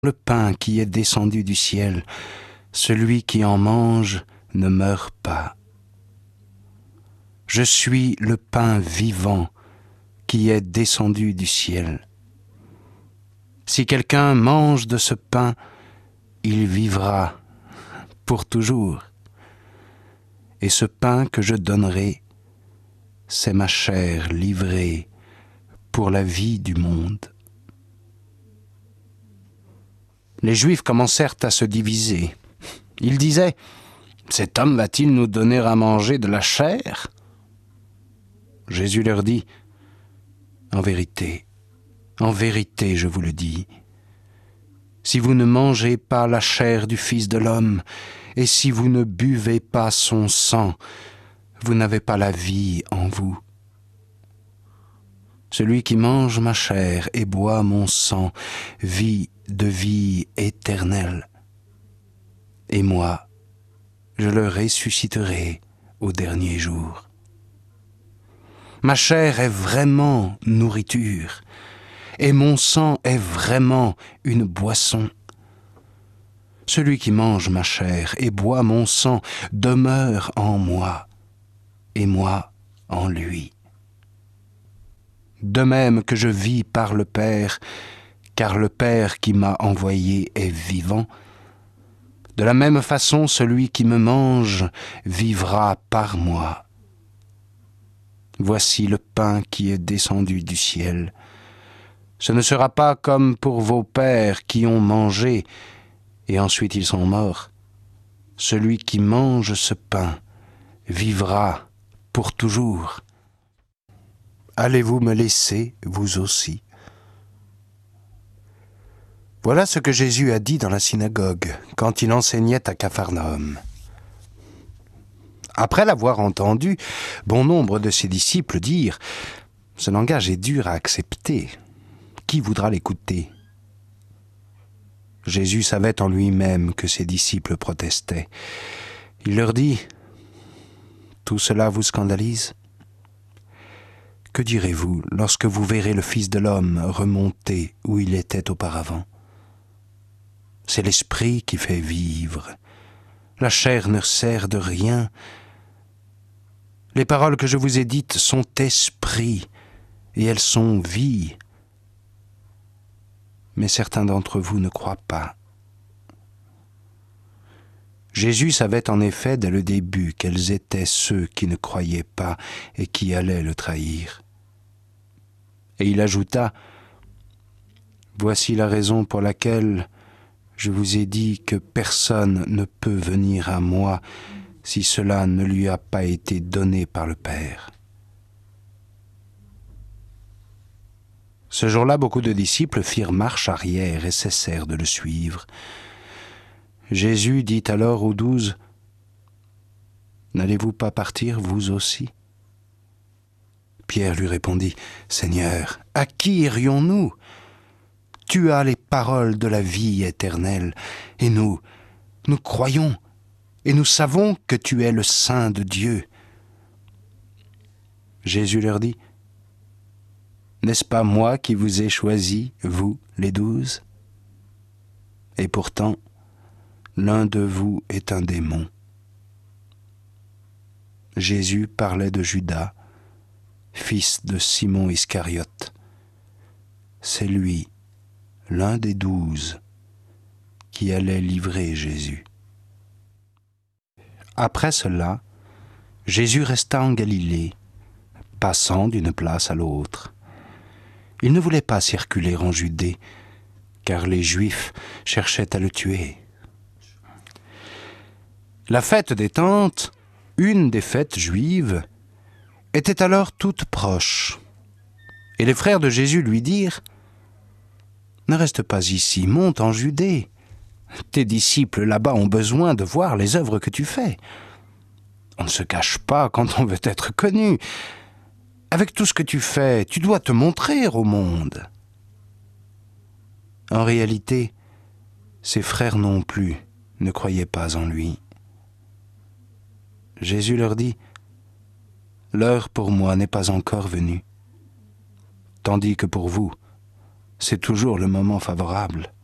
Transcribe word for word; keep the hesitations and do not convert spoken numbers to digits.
Le pain qui est descendu du ciel, celui qui en mange ne meurt pas. Je suis le pain vivant qui est descendu du ciel. Si quelqu'un mange de ce pain, il vivra pour toujours. Et ce pain que je donnerai, c'est ma chair livrée pour la vie du monde. Les Juifs commencèrent à se diviser. Ils disaient « Cet homme va-t-il nous donner à manger de la chair ?» Jésus leur dit « En vérité, en vérité, je vous le dis, si vous ne mangez pas la chair du Fils de l'homme, et si vous ne buvez pas son sang, vous n'avez pas la vie en vous. Celui qui mange ma chair et boit mon sang vit de vie éternelle. Et moi, je le ressusciterai au dernier jour. Ma chair est vraiment nourriture, et mon sang est vraiment une boisson. Celui qui mange ma chair et boit mon sang demeure en moi, et moi en lui. De même que je vis par le Père, car le Père qui m'a envoyé est vivant, de la même façon celui qui me mange vivra par moi. Voici le pain qui est descendu du ciel. Ce ne sera pas comme pour vos pères qui ont mangé, et ensuite ils sont morts. Celui qui mange ce pain vivra pour toujours. Allez-vous me laisser, vous aussi? Voilà ce que Jésus a dit dans la synagogue, quand il enseignait à Capharnaüm. Après l'avoir entendu, bon nombre de ses disciples dirent « Ce langage est dur à accepter. Qui voudra l'écouter ?» Jésus savait en lui-même que ses disciples protestaient. Il leur dit « Tout cela vous scandalise ? Que direz-vous lorsque vous verrez le Fils de l'homme remonter où il était auparavant ? C'est l'esprit qui fait vivre. La chair ne sert de rien. Les paroles que je vous ai dites sont esprit, et elles sont vie. Mais certains d'entre vous ne croient pas. » Jésus savait en effet dès le début quels étaient ceux qui ne croyaient pas et qui allaient le trahir. Et il ajouta « Voici la raison pour laquelle je vous ai dit que personne ne peut venir à moi si cela ne lui a pas été donné par le Père. » Ce jour-là, beaucoup de disciples firent marche arrière et cessèrent de le suivre. Jésus dit alors aux douze, « N'allez-vous pas partir, vous aussi ?» Pierre lui répondit, « Seigneur, à qui irions-nous ? Tu as les paroles de la vie éternelle, et nous, nous croyons, et nous savons que tu es le Saint de Dieu. » Jésus leur dit, « N'est-ce pas moi qui vous ai choisi, vous, les douze ? Et pourtant, l'un de vous est un démon. » Jésus parlait de Judas, fils de Simon Iscariote. C'est lui, l'un des douze, qui allait livrer Jésus. Après cela, Jésus resta en Galilée, passant d'une place à l'autre. Il ne voulait pas circuler en Judée, car les Juifs cherchaient à le tuer. La fête des Tentes, une des fêtes juives, était alors toute proche. Et les frères de Jésus lui dirent « Ne reste pas ici, monte en Judée. Tes disciples là-bas ont besoin de voir les œuvres que tu fais. On ne se cache pas quand on veut être connu. Avec tout ce que tu fais, tu dois te montrer au monde. » En réalité, ses frères non plus ne croyaient pas en lui. Jésus leur dit « L'heure pour moi n'est pas encore venue, tandis que pour vous, c'est toujours le moment favorable.